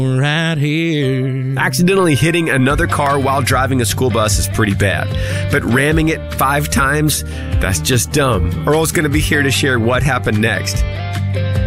right here. Accidentally hitting another car while driving a school bus is pretty bad. But ramming it 5 times, that's just dumb. Earl's going to be here to share what happened next.